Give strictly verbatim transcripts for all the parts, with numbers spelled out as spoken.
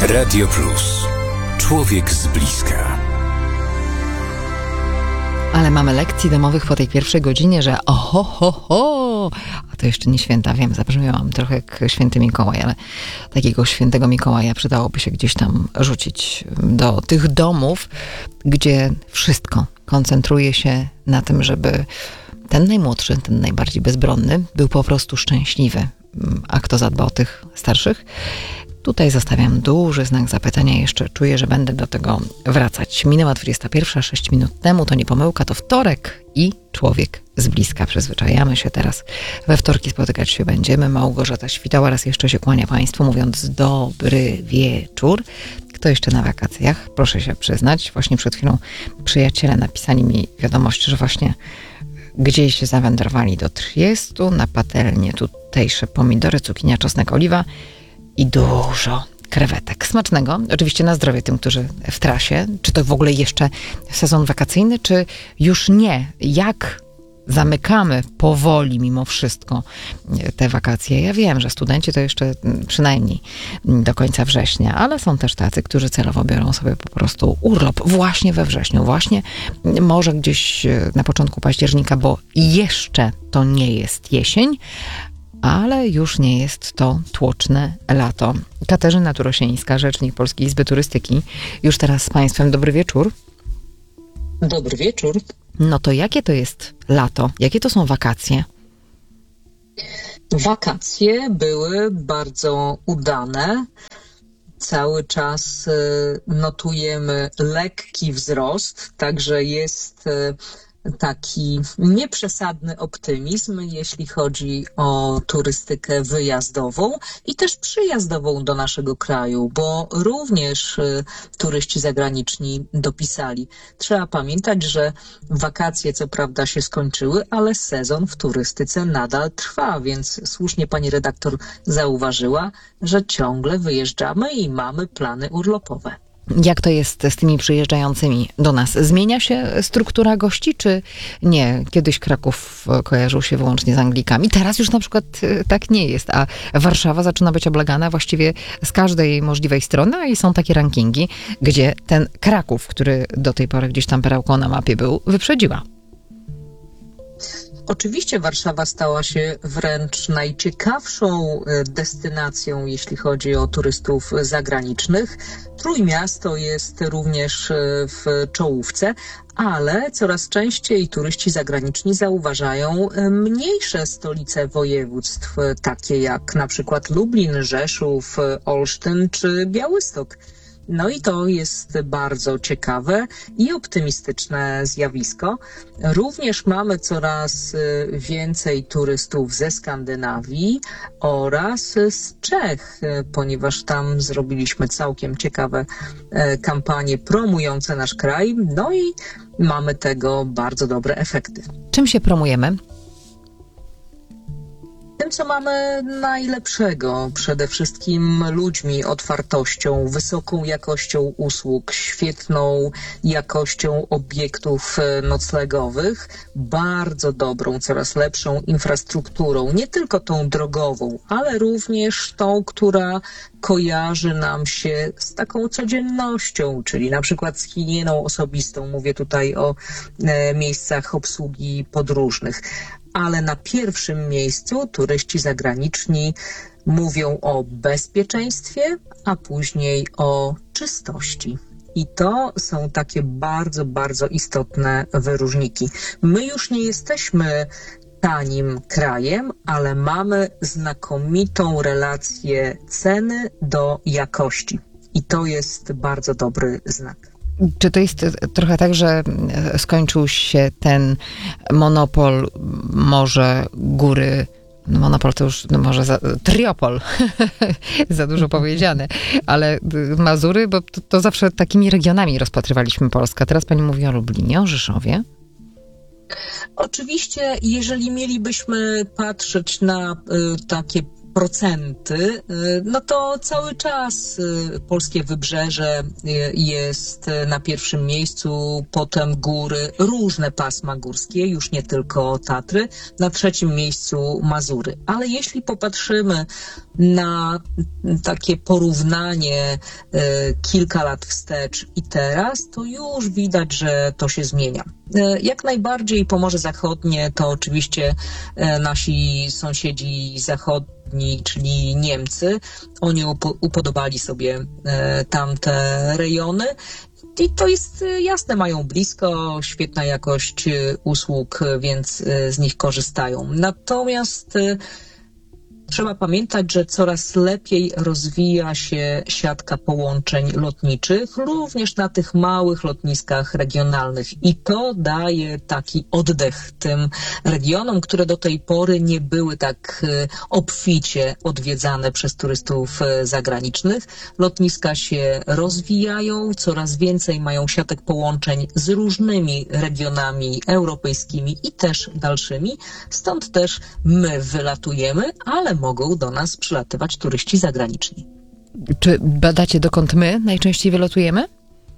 Radio Plus. Człowiek z bliska. Ale mamy lekcji domowych po tej pierwszej godzinie, że oho, ho, ho, a to jeszcze nie święta, wiem, zabrzmiałam trochę jak święty Mikołaj, ale takiego świętego Mikołaja przydałoby się gdzieś tam rzucić do tych domów, gdzie wszystko koncentruje się na tym, żeby ten najmłodszy, ten najbardziej bezbronny był po prostu szczęśliwy. A kto zadba o tych starszych? Tutaj zostawiam duży znak zapytania. Jeszcze czuję, że będę do tego wracać. Minęła dwudziesta pierwsza, sześć minut temu. To nie pomyłka, to wtorek i człowiek z bliska. Przyzwyczajamy się teraz. We wtorki spotykać się będziemy. Małgorzata Świtała raz jeszcze się kłania Państwu, mówiąc dobry wieczór. Kto jeszcze na wakacjach? Proszę się przyznać. Właśnie przed chwilą przyjaciele napisali mi wiadomość, że właśnie gdzieś zawędrowali do Triestu, na patelnię tutejsze pomidory, cukinia, czosnek, oliwa i dużo krewetek. Smacznego. Oczywiście na zdrowie tym, którzy w trasie. Czy to w ogóle jeszcze sezon wakacyjny, czy już nie? Jak zamykamy powoli mimo wszystko te wakacje? Ja wiem, że studenci to jeszcze przynajmniej do końca września, ale są też tacy, którzy celowo biorą sobie po prostu urlop właśnie we wrześniu, właśnie może gdzieś na początku października, bo jeszcze to nie jest jesień, ale już nie jest to tłoczne lato. Katarzyna Turosińska, rzecznik Polskiej Izby Turystyki. Już teraz z Państwem dobry wieczór. Dobry wieczór. No to jakie to jest lato? Jakie to są wakacje? Wakacje były bardzo udane. Cały czas notujemy lekki wzrost, także jest taki nieprzesadny optymizm, jeśli chodzi o turystykę wyjazdową i też przyjazdową do naszego kraju, bo również turyści zagraniczni dopisali. Trzeba pamiętać, że wakacje co prawda się skończyły, ale sezon w turystyce nadal trwa, więc słusznie pani redaktor zauważyła, że ciągle wyjeżdżamy i mamy plany urlopowe. Jak to jest z tymi przyjeżdżającymi do nas? Zmienia się struktura gości, czy nie? Kiedyś Kraków kojarzył się wyłącznie z Anglikami. Teraz już na przykład tak nie jest, a Warszawa zaczyna być oblegana właściwie z każdej możliwej strony i są takie rankingi, gdzie ten Kraków, który do tej pory gdzieś tam perełką na mapie był, wyprzedziła. Oczywiście Warszawa stała się wręcz najciekawszą destynacją, jeśli chodzi o turystów zagranicznych. Trójmiasto jest również w czołówce, ale coraz częściej turyści zagraniczni zauważają mniejsze stolice województw, takie jak na przykład Lublin, Rzeszów, Olsztyn czy Białystok. No i to jest bardzo ciekawe i optymistyczne zjawisko. Również mamy coraz więcej turystów ze Skandynawii oraz z Czech, ponieważ tam zrobiliśmy całkiem ciekawe kampanie promujące nasz kraj. No i mamy tego bardzo dobre efekty. Czym się promujemy? Tym, co mamy najlepszego, przede wszystkim ludźmi, otwartością, wysoką jakością usług, świetną jakością obiektów noclegowych, bardzo dobrą, coraz lepszą infrastrukturą, nie tylko tą drogową, ale również tą, która kojarzy nam się z taką codziennością, czyli na przykład z higieną osobistą. Mówię tutaj o e, miejscach obsługi podróżnych. Ale na pierwszym miejscu turyści zagraniczni mówią o bezpieczeństwie, a później o czystości. I to są takie bardzo, bardzo istotne wyróżniki. My już nie jesteśmy tanim krajem, ale mamy znakomitą relację ceny do jakości. I to jest bardzo dobry znak. Czy to jest trochę tak, że skończył się ten monopol, może góry, no monopol to już no może za, triopol, za dużo powiedziane, ale Mazury, bo to, to zawsze takimi regionami rozpatrywaliśmy Polskę. Teraz pani mówi o Lublinie, o Rzeszowie. Oczywiście, jeżeli mielibyśmy patrzeć na y, takie procenty, no to cały czas polskie wybrzeże jest na pierwszym miejscu, potem góry, różne pasma górskie, już nie tylko Tatry, na trzecim miejscu Mazury. Ale jeśli popatrzymy na takie porównanie kilka lat wstecz i teraz, to już widać, że to się zmienia. Jak najbardziej Pomorze Zachodnie to oczywiście nasi sąsiedzi zachodni, czyli Niemcy. Oni upodobali sobie tamte rejony. I to jest jasne, mają blisko, świetna jakość usług, więc z nich korzystają. Natomiast trzeba pamiętać, że coraz lepiej rozwija się siatka połączeń lotniczych, również na tych małych lotniskach regionalnych. I to daje taki oddech tym regionom, które do tej pory nie były tak obficie odwiedzane przez turystów zagranicznych. Lotniska się rozwijają, coraz więcej mają siatek połączeń z różnymi regionami europejskimi i też dalszymi. Stąd też my wylatujemy, ale mogą do nas przylatywać turyści zagraniczni. Czy badacie, dokąd my najczęściej wylatujemy?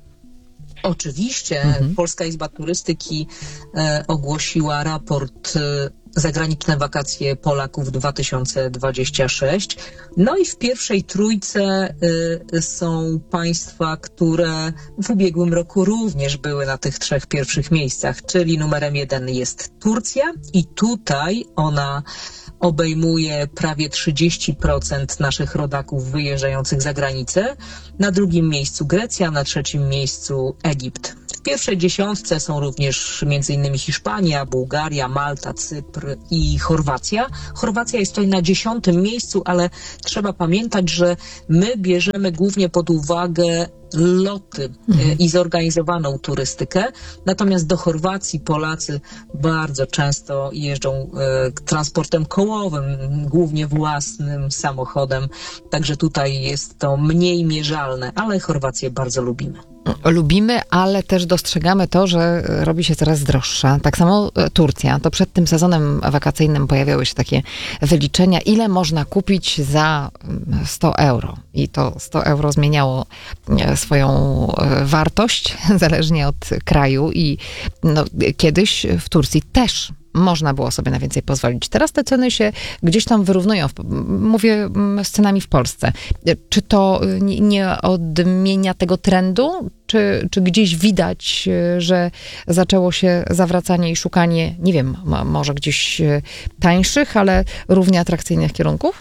Oczywiście. Mhm. Polska Izba Turystyki e, ogłosiła raport e, Zagraniczne wakacje Polaków dwa tysiące dwudziesty szósty. No i w pierwszej trójce y, są państwa, które w ubiegłym roku również były na tych trzech pierwszych miejscach, czyli numerem jeden jest Turcja i tutaj ona obejmuje prawie trzydzieści procent naszych rodaków wyjeżdżających za granicę. Na drugim miejscu Grecja, na trzecim miejscu Egipt. W pierwszej dziesiątce są również między innymi Hiszpania, Bułgaria, Malta, Cypr i Chorwacja. Chorwacja jest tutaj na dziesiątym miejscu, ale trzeba pamiętać, że my bierzemy głównie pod uwagę loty mhm. i zorganizowaną turystykę. Natomiast do Chorwacji Polacy bardzo często jeżdżą e, transportem kołowym, głównie własnym samochodem. Także tutaj jest to mniej mierzalne, ale Chorwację bardzo lubimy. Lubimy, ale też dostrzegamy to, że robi się coraz droższa. Tak samo Turcja. To przed tym sezonem wakacyjnym pojawiały się takie wyliczenia, ile można kupić za sto euro. I to sto euro zmieniało swoją wartość, zależnie od kraju. I no, kiedyś w Turcji też można było sobie na więcej pozwolić. Teraz te ceny się gdzieś tam wyrównują. Mówię z cenami w Polsce. Czy to nie odmienia tego trendu? Czy, czy gdzieś widać, że zaczęło się zawracanie i szukanie, nie wiem, może gdzieś tańszych, ale równie atrakcyjnych kierunków?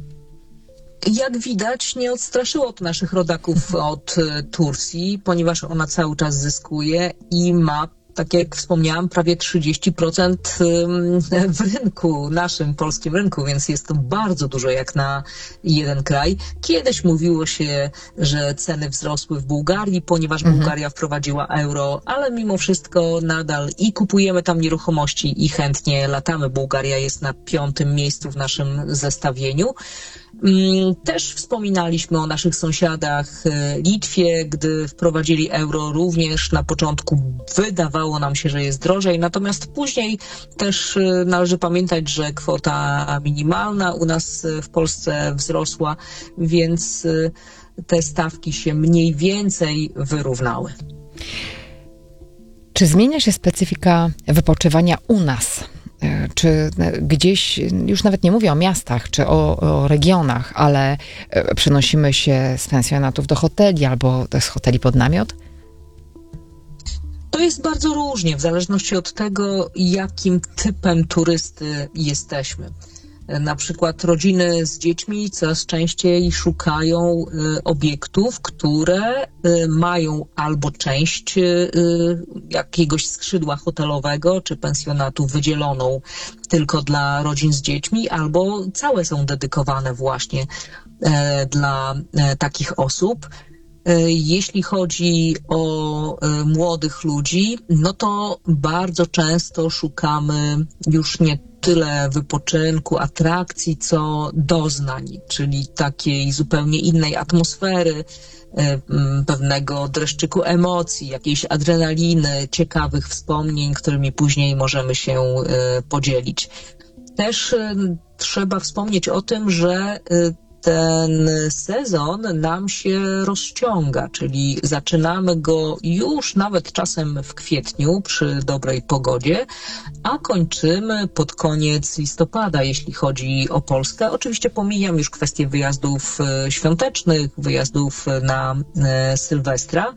Jak widać, nie odstraszyło to naszych rodaków od Turcji, ponieważ ona cały czas zyskuje i ma, tak jak wspomniałam, prawie trzydzieści procent w rynku, naszym polskim rynku, więc jest to bardzo dużo jak na jeden kraj. Kiedyś mówiło się, że ceny wzrosły w Bułgarii, ponieważ mhm. Bułgaria wprowadziła euro, ale mimo wszystko nadal i kupujemy tam nieruchomości i chętnie latamy. Bułgaria jest na piątym miejscu w naszym zestawieniu. Też wspominaliśmy o naszych sąsiadach Litwie, gdy wprowadzili euro, również na początku wydawało nam się, że jest drożej, natomiast później też należy pamiętać, że kwota minimalna u nas w Polsce wzrosła, więc te stawki się mniej więcej wyrównały. Czy zmienia się specyfika wypoczywania u nas? Czy gdzieś, już nawet nie mówię o miastach, czy o, o regionach, ale przenosimy się z pensjonatów do hoteli albo z hoteli pod namiot? To jest bardzo różnie, w zależności od tego, jakim typem turysty jesteśmy. Na przykład rodziny z dziećmi coraz częściej szukają y, obiektów, które y, mają albo część y, jakiegoś skrzydła hotelowego czy pensjonatu wydzieloną tylko dla rodzin z dziećmi, albo całe są dedykowane właśnie y, dla y, takich osób. Jeśli chodzi o młodych ludzi, no to bardzo często szukamy już nie tyle wypoczynku, atrakcji, co doznań, czyli takiej zupełnie innej atmosfery, pewnego dreszczyku emocji, jakiejś adrenaliny, ciekawych wspomnień, którymi później możemy się podzielić. Też trzeba wspomnieć o tym, że ten sezon nam się rozciąga, czyli zaczynamy go już nawet czasem w kwietniu przy dobrej pogodzie, a kończymy pod koniec listopada, jeśli chodzi o Polskę. Oczywiście pomijam już kwestię wyjazdów świątecznych, wyjazdów na Sylwestra.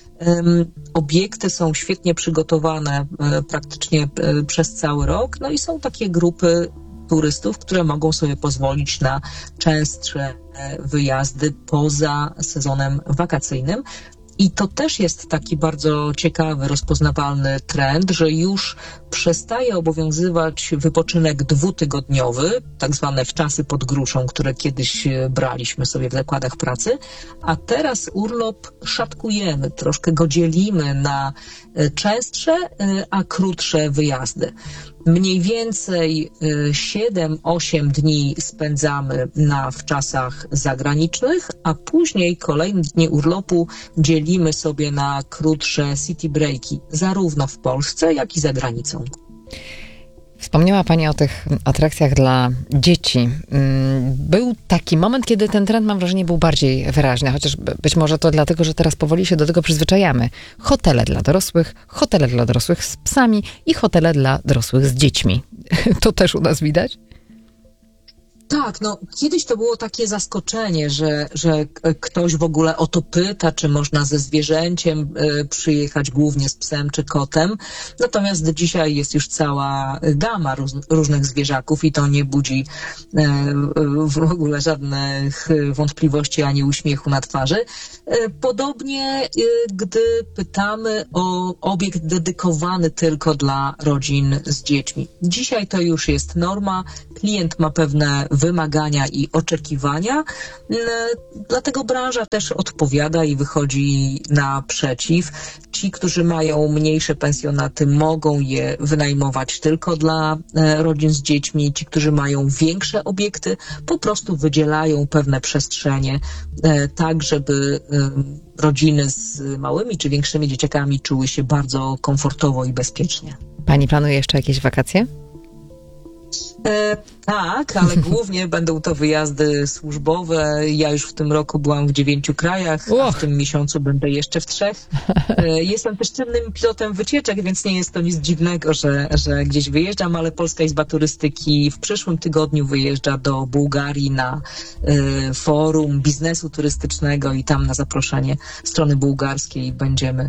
Obiekty są świetnie przygotowane praktycznie przez cały rok, no i są takie grupy turystów, które mogą sobie pozwolić na częstsze wyjazdy poza sezonem wakacyjnym. I to też jest taki bardzo ciekawy, rozpoznawalny trend, że już przestaje obowiązywać wypoczynek dwutygodniowy, tak zwane wczasy pod gruszą, które kiedyś braliśmy sobie w zakładach pracy, a teraz urlop szatkujemy, troszkę go dzielimy na częstsze, a krótsze wyjazdy. Mniej więcej siedem osiem dni spędzamy na wczasach zagranicznych, a później kolejne dni urlopu dzielimy sobie na krótsze city breaki, zarówno w Polsce, jak i za granicą. Wspomniała Pani o tych atrakcjach dla dzieci. Był taki moment, kiedy ten trend, mam wrażenie, był bardziej wyraźny, chociaż być może to dlatego, że teraz powoli się do tego przyzwyczajamy. Hotele dla dorosłych, hotele dla dorosłych z psami i hotele dla dorosłych z dziećmi. To też u nas widać? Tak, no kiedyś to było takie zaskoczenie, że, że ktoś w ogóle o to pyta, czy można ze zwierzęciem y, przyjechać głównie z psem czy kotem. Natomiast dzisiaj jest już cała gama róz, różnych zwierzaków i to nie budzi y, w ogóle żadnych wątpliwości ani uśmiechu na twarzy. Y, podobnie, y, gdy pytamy o obiekt dedykowany tylko dla rodzin z dziećmi. Dzisiaj to już jest norma. Klient ma pewne wymagania i oczekiwania, dlatego branża też odpowiada i wychodzi naprzeciw. Ci, którzy mają mniejsze pensjonaty, mogą je wynajmować tylko dla rodzin z dziećmi. Ci, którzy mają większe obiekty, po prostu wydzielają pewne przestrzenie, tak żeby rodziny z małymi czy większymi dzieciakami czuły się bardzo komfortowo i bezpiecznie. Pani planuje jeszcze jakieś wakacje? E, tak, ale głównie będą to wyjazdy służbowe. Ja już w tym roku byłam w dziewięciu krajach, a w tym miesiącu będę jeszcze w trzech. E, jestem też czynnym pilotem wycieczek, więc nie jest to nic dziwnego, że, że gdzieś wyjeżdżam, ale Polska Izba Turystyki w przyszłym tygodniu wyjeżdża do Bułgarii na e, forum biznesu turystycznego i tam na zaproszenie strony bułgarskiej będziemy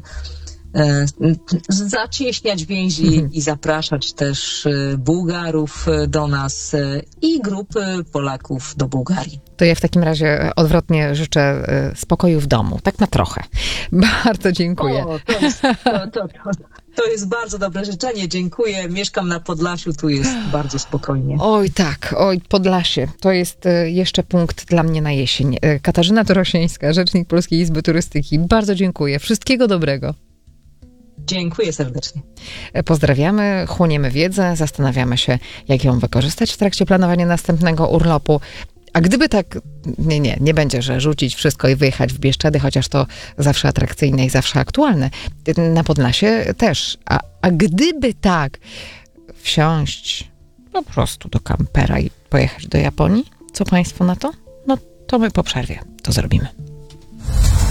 zacieśniać więzi mhm. i zapraszać też Bułgarów do nas i grupy Polaków do Bułgarii. To ja w takim razie odwrotnie życzę spokoju w domu, tak na trochę. Bardzo dziękuję. O, to, jest, to, to, to, to jest bardzo dobre życzenie, dziękuję. Mieszkam na Podlasiu, tu jest bardzo spokojnie. Oj tak, oj Podlasie, to jest jeszcze punkt dla mnie na jesień. Katarzyna Torosińska, rzecznik Polskiej Izby Turystyki. Bardzo dziękuję, wszystkiego dobrego. Dziękuję serdecznie. Pozdrawiamy, chłoniemy wiedzę, zastanawiamy się, jak ją wykorzystać w trakcie planowania następnego urlopu. A gdyby tak, nie, nie, nie będzie, że rzucić wszystko i wyjechać w Bieszczady, chociaż to zawsze atrakcyjne i zawsze aktualne. Na Podlasie też. A, a gdyby tak, wsiąść po prostu do kampera i pojechać do Japonii, co państwo na to? No to my po przerwie to zrobimy.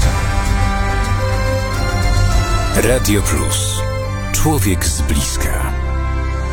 Radio Plus. Człowiek z bliska.